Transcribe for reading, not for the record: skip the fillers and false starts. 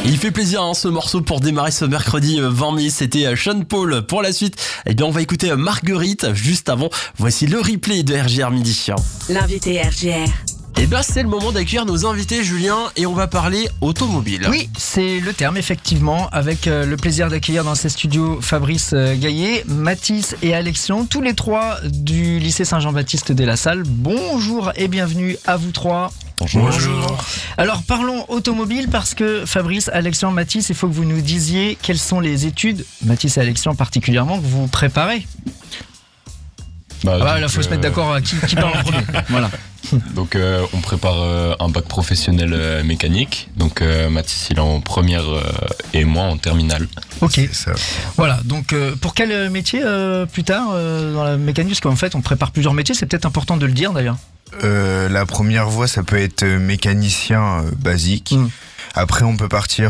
Et il fait plaisir ce morceau pour démarrer ce mercredi 20 mai, c'était Sean Paul. Pour la suite, on va écouter Marguerite. Juste avant, voici le replay de RJR Midi. L'invité RJR. C'est le moment d'accueillir nos invités, Julien, et on va parler automobile. Oui, c'est le terme, effectivement, avec le plaisir d'accueillir dans ces studios Fabrice Gaillet, Mathis et Alexion, tous les trois du lycée Saint-Jean-Baptiste de La Salle. Bonjour et bienvenue à vous trois. Bonjour. Alors parlons automobile parce que Fabrice, Alexion, Mathis, il faut que vous nous disiez quelles sont les études, Mathis et Alexion particulièrement, que vous préparez. Là, il faut se mettre d'accord à qui parle en premier. Voilà. Donc on prépare un bac professionnel mécanique. Donc Mathis il est en première et moi en terminale. Ok. Voilà. Donc pour quel métier plus tard dans la mécanique? Parce qu'en fait on prépare plusieurs métiers. C'est peut-être important de le dire d'ailleurs. La première voie ça peut être mécanicien basique. Après on peut partir